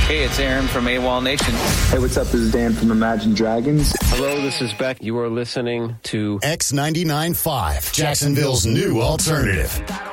Hey, it's Aaron from AWOL Nation. Hey, what's up? This is Dan from Imagine Dragons. Hello, this is Beck. You are listening to X99.5, Jacksonville's new alternative.